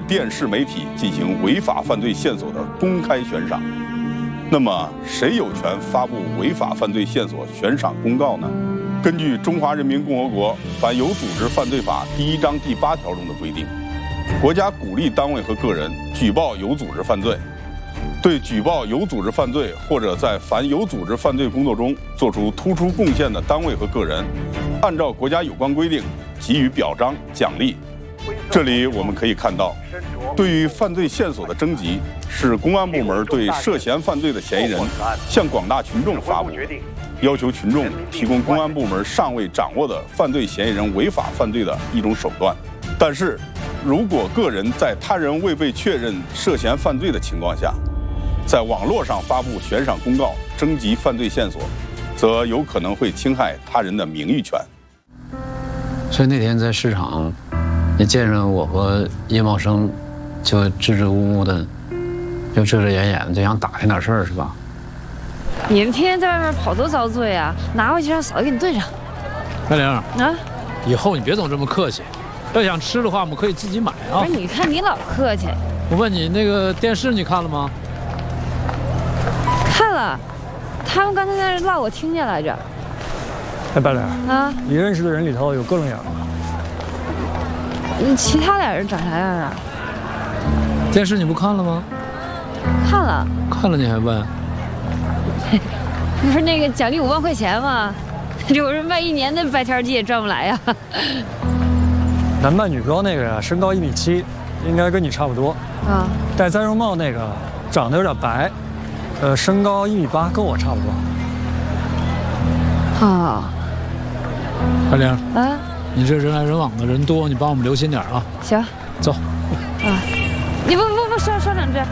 电视媒体进行违法犯罪线索的公开悬赏。那么，谁有权发布违法犯罪线索悬赏公告呢？根据《中华人民共和国反有组织犯罪法》第1章第8条中的规定，国家鼓励单位和个人举报有组织犯罪，对举报有组织犯罪或者在反有组织犯罪工作中做出突出贡献的单位和个人，按照国家有关规定给予表彰奖励。这里我们可以看到，对于犯罪线索的征集是公安部门对涉嫌犯罪的嫌疑人向广大群众发布，要求群众提供公安部门尚未掌握的犯罪嫌疑人违法犯罪的一种手段。但是，如果个人在他人未被确认涉嫌犯罪的情况下，在网络上发布悬赏公告征集犯罪线索，则有可能会侵害他人的名誉权。 所以那天在市场，也见着我和叶茂生，就支支吾吾的，就遮遮掩掩的，就想打听点事儿，是吧？ 你们天天在外面跑多遭罪啊！拿回去让嫂子给你炖上。 白玲啊， 以后你别总这么客气，要想吃的话，我们可以自己买啊。 不是，你看你老客气。 我问你，那个电视你看了吗？ 看了，他们刚才在那唠，我听见来着。 哎，白玲啊， 你认识的人里头有各种样的。 其他俩人长啥样啊？ 电视你不看了吗？ 看了。 看了你还问？ 不是那个奖励5万块钱吗？这我说卖1年的白条鸡也赚不来呀。 男扮女装那个呀，身高1.7米，应该跟你差不多。 啊。 戴栽绒帽那个长得有点白，身高1.8米，跟我差不多。 啊。 白玲。 啊。 你这人来人往的，人多，你帮我们留心点啊。 行。 走。 啊。你不说两句。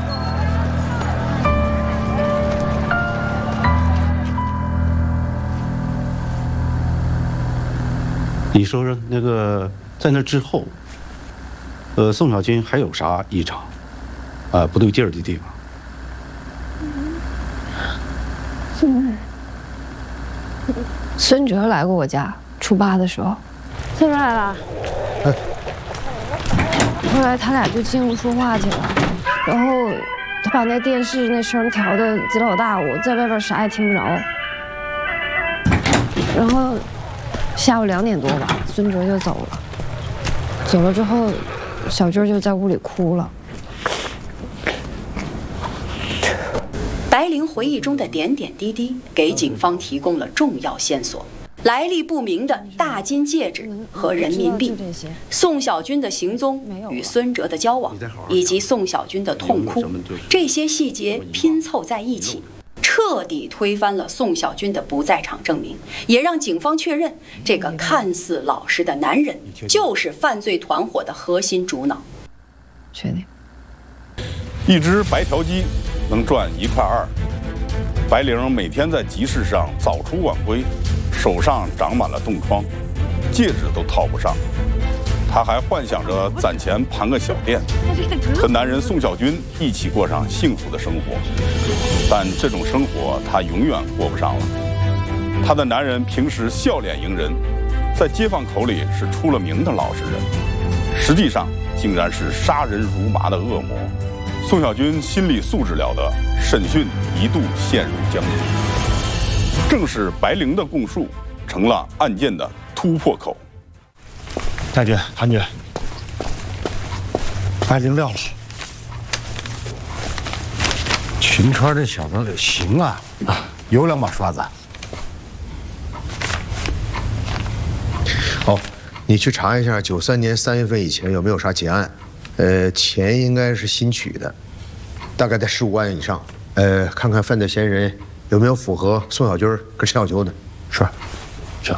你说说那个在那之后，宋小军还有啥异常，不对劲儿的地方？ 孙哲来过我家，初8的时候，孙哲来了。后来他俩就进屋说话去了，然后他把那电视那声调的贼老大，我在外边啥也听不着。然后下午2点多吧，孙哲就走了。走了之后，小军就在屋里哭了。 白玲回忆中的点点滴滴，给警方提供了重要线索：来历不明的大金戒指和人民币，宋小军的行踪与孙哲的交往，以及宋小军的痛哭，这些细节拼凑在一起，彻底推翻了宋小军的不在场证明，也让警方确认这个看似老实的男人就是犯罪团伙的核心主脑。 确定。 一只白条鸡能赚1.2块。白玲每天在集市上早出晚归，手上长满了冻疮，戒指都套不上。她还幻想着攒钱盘个小店，和男人宋小军一起过上幸福的生活。但这种生活她永远过不上了。她的男人平时笑脸迎人，在街坊口里是出了名的老实人，实际上竟然是杀人如麻的恶魔。宋小军心理素质了得，审讯一度陷入僵局。正是白玲的供述成了案件的突破口。 太君、韩军，白玲撂了。群川这小子行啊，有2把刷子。 好，你去查一下93年3月份以前有没有啥结案。钱应该是新取的，大概在15万以上。看看犯罪嫌疑人有没有符合宋小军跟陈小秋的。 是，这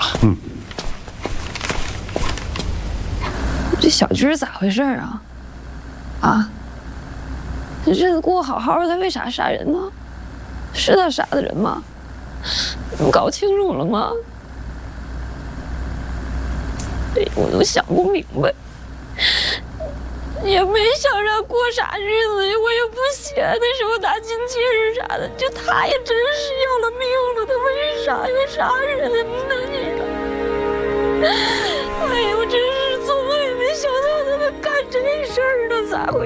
这小军咋回事啊？啊？这日子过好好的，他为啥杀人呢？是他杀的人吗？你们搞清楚了吗？我都想不明白。也没想让过啥日子，我也不闲。那时候拿金戒指啥的，就他也真是要了命了，他为啥要杀人呢？这个，哎呀，我真是做梦也没想到他能干这事儿呢，咋回